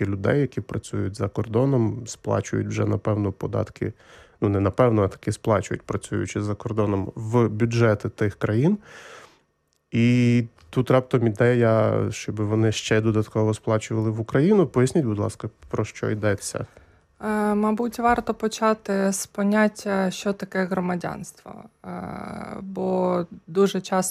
десятки людей, які працюють за кордоном, сплачують вже, напевно, податки, ну не напевно, а таки сплачують, працюючи за кордоном, в бюджети тих країн. І тут раптом ідея, щоб вони ще додатково сплачували в Україну. Поясніть, будь ласка, про що йдеться? Мабуть, варто почати з поняття, що таке громадянство. Бо дуже часто